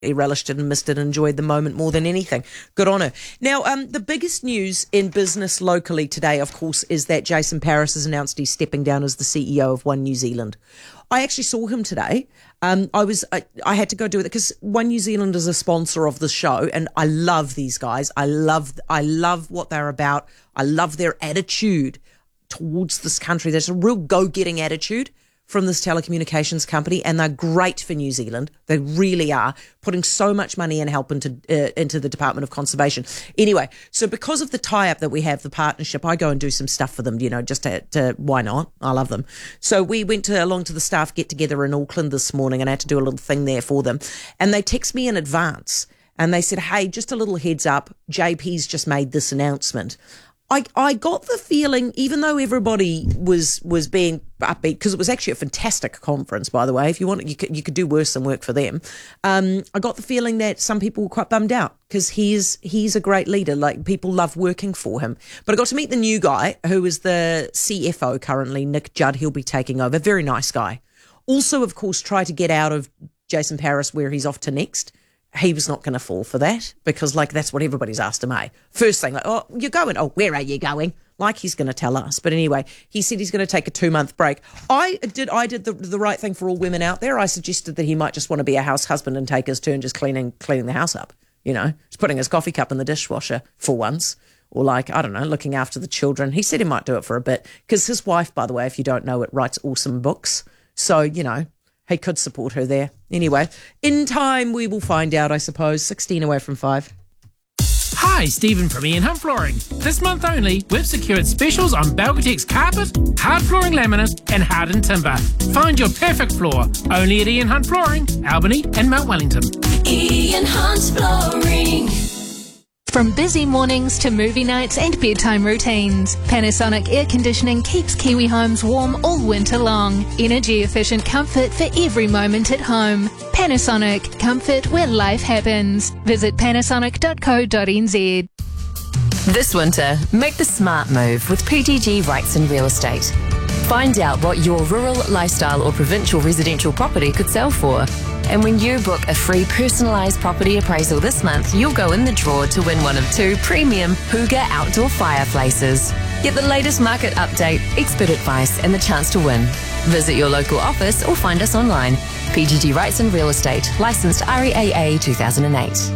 he relished it and missed it and enjoyed the moment more than anything. Good on her. Now, the biggest news in business locally today, of course, is that Jason Paris has announced he's stepping down as the CEO of One New Zealand. I actually saw him today. I had to go do it because One New Zealand is a sponsor of the show, and I love these guys. I love what they're about. I love their attitude towards this country. There's a real go-getting attitude from this telecommunications company, and they're great for New Zealand. They really are, putting so much money and help into the Department of Conservation. Anyway, so because of the tie-up that we have, the partnership, I go and do some stuff for them, just to why not? I love them. So we went along to the staff get-together in Auckland this morning, and I had to do a little thing there for them. And they text me in advance, and they said, hey, just a little heads up, JP's just made this announcement. I got the feeling, even though everybody was being upbeat, because it was actually a fantastic conference, by the way. If you want, you could do worse than work for them. I got the feeling that some people were quite bummed out because he's a great leader. Like, people love working for him. But I got to meet the new guy who is the CFO currently, Nick Judd. He'll be taking over. Very nice guy. Also, of course, try to get out of Jason Paris where he's off to next. He was not going to fall for that because, that's what everybody's asked him, eh? First thing, oh, you're going. Oh, where are you going? Like he's going to tell us. But anyway, he said he's going to take a 2-month break. I did the right thing for all women out there. I suggested that he might just want to be a house husband and take his turn just cleaning the house up, just putting his coffee cup in the dishwasher for once. Or I don't know, looking after the children. He said he might do it for a bit because his wife, by the way, if you don't know it, writes awesome books. So, he could support her there. Anyway, in time we will find out, I suppose. 16 away from 5. Hi, Stephen from Ian Hunt Flooring. This month only, we've secured specials on Belgatex carpet, hard flooring laminate and hardened timber. Find your perfect floor only at Ian Hunt Flooring, Albany and Mount Wellington. Ian Hunt Flooring. From busy mornings to movie nights and bedtime routines, Panasonic Air Conditioning keeps Kiwi homes warm all winter long. Energy-efficient comfort for every moment at home. Panasonic, comfort where life happens. Visit panasonic.co.nz. This winter, make the smart move with PTG Wrightson Real Estate. Find out what your rural, lifestyle or provincial residential property could sell for. And when you book a free personalised property appraisal this month, you'll go in the draw to win one of 2 premium Hygge outdoor fireplaces. Get the latest market update, expert advice and the chance to win. Visit your local office or find us online. PGG Wrightson Real Estate, licensed REAA 2008.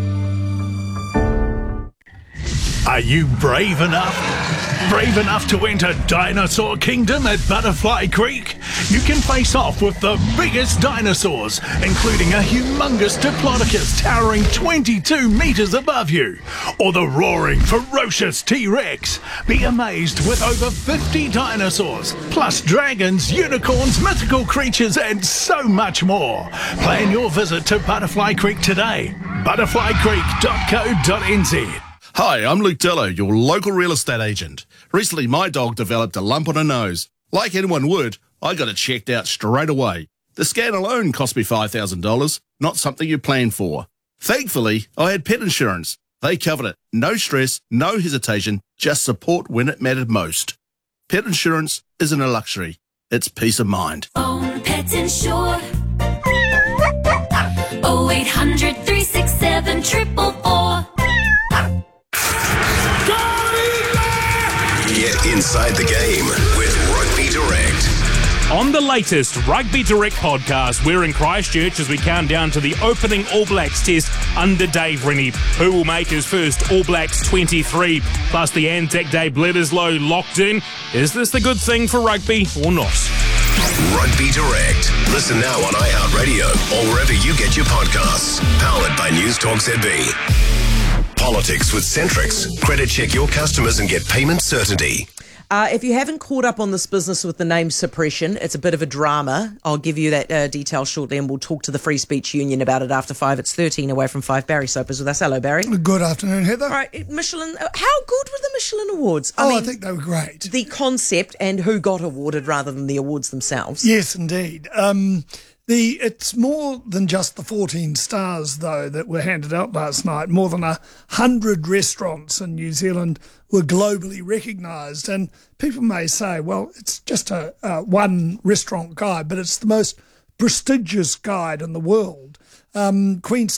Are you brave enough? Brave enough to enter Dinosaur Kingdom at Butterfly Creek? You can face off with the biggest dinosaurs, including a humongous Diplodocus towering 22 metres above you, or the roaring, ferocious T-Rex. Be amazed with over 50 dinosaurs, plus dragons, unicorns, mythical creatures, and so much more. Plan your visit to Butterfly Creek today. butterflycreek.co.nz. Hi, I'm Luke Dillo, your local real estate agent. Recently, my dog developed a lump on her nose. Like anyone would, I got it checked out straight away. The scan alone cost me $5,000, not something you plan for. Thankfully, I had pet insurance. They covered it. No stress, no hesitation, just support when it mattered most. Pet insurance isn't a luxury. It's peace of mind. Own Pet Insure. 0800 367 444. Get inside the game with Rugby Direct. On the latest Rugby Direct podcast, we're in Christchurch as we count down to the opening All Blacks test under Dave Rennie, who will make his first All Blacks 23. Plus the Anzac Day Bledisloe locked in. Is this the good thing for rugby or not? Rugby Direct. Listen now on iHeartRadio or wherever you get your podcasts. Powered by News Talk ZB. Politics with Centrix. Credit check your customers and get payment certainty. If you haven't caught up on this business with the name suppression, it's a bit of a drama. I'll give you that detail shortly, and we'll talk to the Free Speech Union about it after 5. It's 13 away from 5. Barry Soper's with us. Hello, Barry. Good afternoon, Heather. All right, Michelin. How good were the Michelin Awards? I think they were great. The concept and who got awarded rather than the awards themselves. Yes, indeed. It's more than just the 14 stars, though, that were handed out last night. More than 100 restaurants in New Zealand were globally recognised. And people may say, well, it's just a one restaurant guide, but it's the most prestigious guide in the world. Queen's